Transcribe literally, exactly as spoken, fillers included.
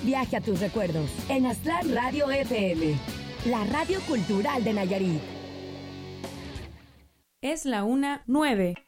Viaje a tus recuerdos en Aztlán Radio F M, la radio cultural de Nayarit. Es la una nueve.